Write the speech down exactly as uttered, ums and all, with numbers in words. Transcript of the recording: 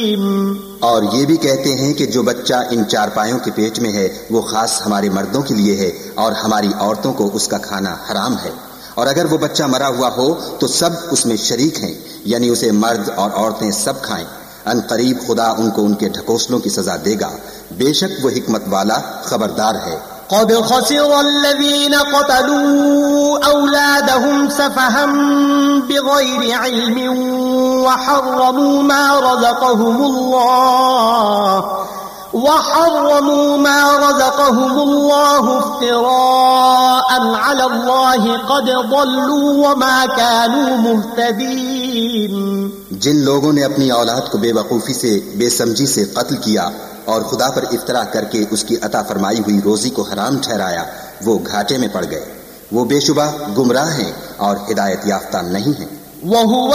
और ये भी कहते हैं कि जो बच्चा इन चारपायों के पेट में है वो खास हमारे मर्दों के लिए है और हमारी औरतों को उसका खाना हराम है। और अगर वो बच्चा मरा हुआ हो तो सब उसमें शरीक हैं, यानी उसे मर्द और औरतें सब खाएं। अनकरीब खुदा उनको उनके ढकोसलों की सजा देगा। बेशक वो हिकमत वाला खबरदार है। क़द ख़सिरल्लज़ीन क़तलू औलादहुम सफ़हन बिग़ैरि इल्मिन व हर्रमू मा रज़क़हुमुल्लाह व हर्रमू मा रज़क़हुमुल्लाहु इफ्तिराअन अलल्लाहि क़द ज़ल्लू व मा कानू मुहतदीन। जिन लोगों ने अपनी औलाद को बेवकूफी से बेसमझी से कत्ल किया और खुदा पर इफ्तरा करके उसकी अता फरमाई हुई रोजी को हराम ठहराया, वो घाटे में पड़ गए। वो बेशुबा गुमराह हैं और हिदायत याफ्ता नहीं हैं।